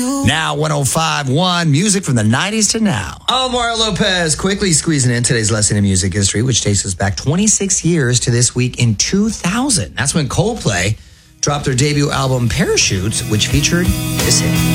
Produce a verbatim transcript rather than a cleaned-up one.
Now, one oh five point one, music from the nineties to now. Omar Lopez quickly squeezing in today's lesson in music history, which takes us back twenty-six years to this week in two thousand. That's when Coldplay dropped their debut album, Parachutes, which featured this hit.